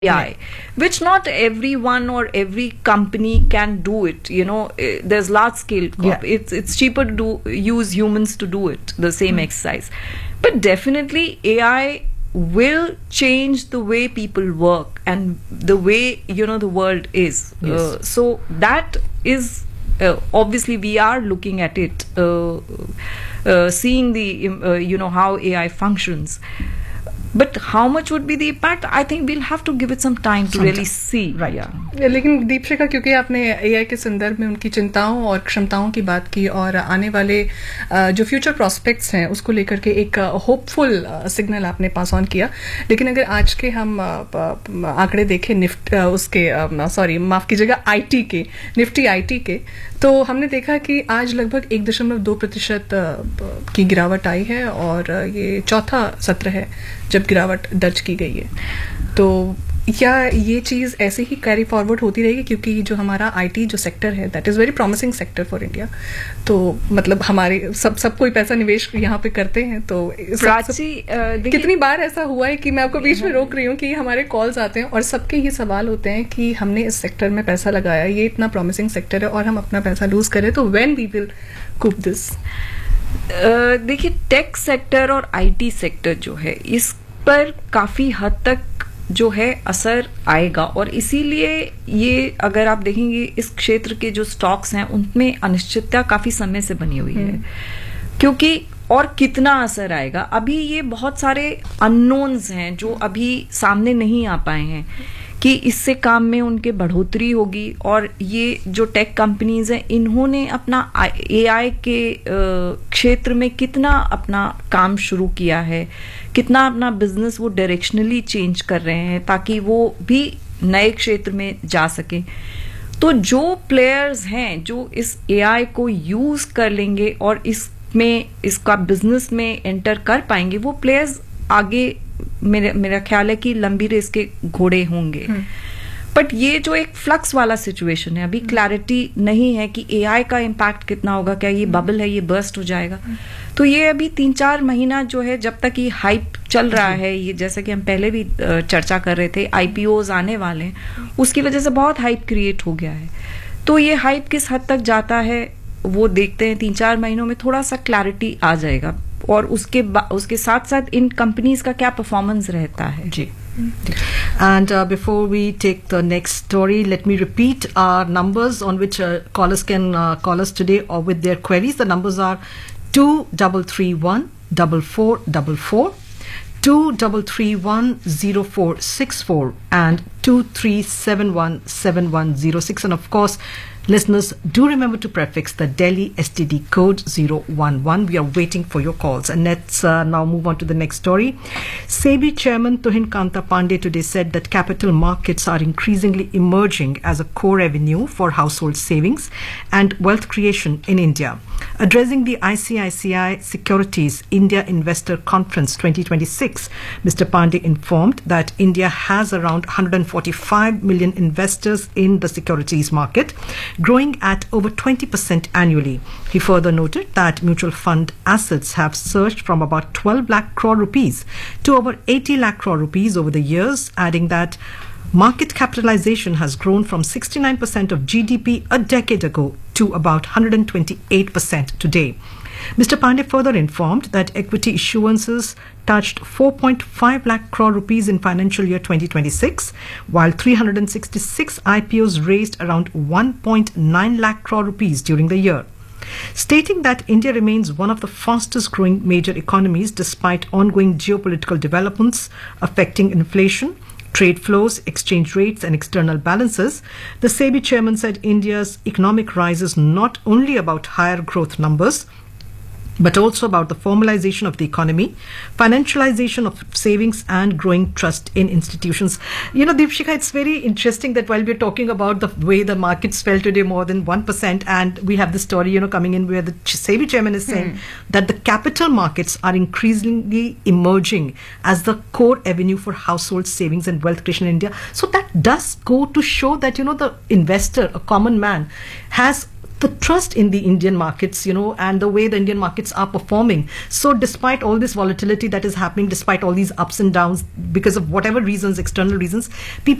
AI, which not everyone or every company can do it. There's large scale. It's cheaper to use humans to do it, the same exercise. But definitely AI will change the way people work and the way the world is. So that is obviously we are looking at it, seeing the how AI functions. But how much would be the impact? I think we'll have to give it some time to really see. Right. Yeah. लेकिन दीपशिखा, क्योंकि आपने AI के संदर्भ में उनकी चिंताओं और क्षमताओं की बात की और आने वाले जो फ्यूचर प्रोस्पेक्ट्स हैं उसको लेकर के एक होपफुल सिग्नल आपने पास ऑन किया, लेकिन अगर आज के हम आंकड़े देखें माफ कीजिएगा निफ्टी आईटी के, तो हमने देखा कि आज लगभग 1.2% की गिरावट आई है और ये चौथा सत्र है जब गिरावट दर्ज की गई है। तो क्या ये चीज़ ऐसे ही कैरी फॉरवर्ड होती रहेगी, क्योंकि जो हमारा आईटी जो सेक्टर है that is very promising sector for India, तो मतलब हमारे सब कोई पैसा निवेश यहाँ पे करते हैं, तो कितनी बार ऐसा हुआ है कि मैं आपको बीच में रोक रही हूँ कि हमारे कॉल्स आते हैं और सबके ये सवाल होते हैं कि हमने इस सेक्टर में पैसा लगाया, ये इतना प्रॉमिसिंग सेक्टर है और हम अपना पैसा लूज करें, तो when we will coop this? देखिए, टेक सेक्टर और आईटी सेक्टर जो है इस पर काफी हद तक जो है असर आएगा, और इसीलिए ये अगर आप देखेंगे इस क्षेत्र के जो स्टॉक्स हैं उनमें अनिश्चितता काफी समय से बनी हुई है, क्योंकि और कितना असर आएगा, अभी ये बहुत सारे अननोन्स हैं जो अभी सामने नहीं आ पाए हैं कि इससे काम में उनके बढ़ोतरी होगी। और ये जो टेक कंपनीज हैं इन्होंने अपना एआई के क्षेत्र में कितना अपना काम शुरू किया है, कितना अपना बिजनेस वो डायरेक्शनली चेंज कर रहे हैं ताकि वो भी नए क्षेत्र में जा सके। तो जो प्लेयर्स हैं जो इस एआई को यूज कर लेंगे और इसका बिजनेस में एंटर कर पाएंगे, वो प्लेयर्स आगे मेरा ख्याल है कि लंबी रेस के घोड़े होंगे। बट ये जो एक फ्लक्स वाला सिचुएशन है, अभी क्लैरिटी नहीं है कि एआई का इम्पैक्ट कितना होगा, क्या ये बबल है, ये बर्स्ट हो जाएगा। तो ये अभी 3-4 महीना जो है जब तक ये हाइप चल रहा है, ये जैसे कि हम पहले भी चर्चा कर रहे थे, आईपीओज आने वाले हैं, उसकी वजह से बहुत हाइप क्रिएट हो गया है। तो ये हाइप किस हद तक जाता है वो देखते हैं, 3-4 महीनों में थोड़ा सा क्लैरिटी आ जाएगा, और उसके साथ साथ इन कंपनीज का क्या परफॉर्मेंस रहता है। जी। And before we take the next story, let me repeat our numbers on which callers can call us today or with their queries. The numbers are 2331 4444, 2331 0464 and 23717106. And of course, listeners, do remember to prefix the Delhi STD code 011. We are waiting for your calls. And let's now move on to the next story. SEBI Chairman Tuhin Kanta Pandey today said that capital markets are increasingly emerging as a core avenue for household savings and wealth creation in India. Addressing the ICICI Securities India Investor Conference 2026, Mr. Pandey informed that India has around 145 million investors in the securities market, growing at over 20% annually. He further noted that mutual fund assets have surged from about 12 lakh crore rupees to over 80 lakh crore rupees over the years, adding that market capitalization has grown from 69% of GDP a decade ago to about 128% today. Mr. Pandey further informed that equity issuances touched 4.5 lakh crore rupees in financial year 2026, while 366 IPOs raised around 1.9 lakh crore rupees during the year. Stating that India remains one of the fastest growing major economies despite ongoing geopolitical developments affecting inflation, trade flows, exchange rates and external balances, the SEBI chairman said India's economic rise is not only about higher growth numbers, but also about the formalization of the economy, financialization of savings and growing trust in institutions. Deepshika, it's very interesting that while we're talking about the way the markets fell today more than 1%, and we have the story, coming in where the SEBI chairman is saying that the capital markets are increasingly emerging as the core avenue for household savings and wealth creation in India. So that does go to show that, the investor, a common man, has the trust in the Indian markets, and the way the Indian markets are performing. So despite all this volatility that is happening, despite all these ups and downs, because of whatever reasons, external reasons, people